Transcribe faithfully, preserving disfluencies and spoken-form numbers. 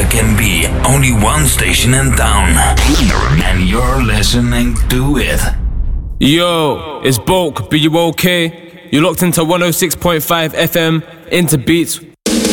can be. Only one station in town. And you're listening to it. Yo, it's Bulk, be you okay? You're locked into one oh six point five F M, into beats